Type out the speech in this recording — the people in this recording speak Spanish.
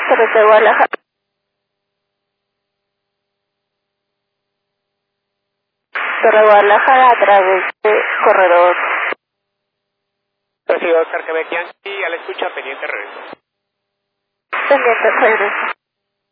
Torres de Guadalajara. Torre Guadalajara a través de corredor. Recibo Oscar Quebec Yankee, a la escucha, pendiente regreso. Pendiente regreso.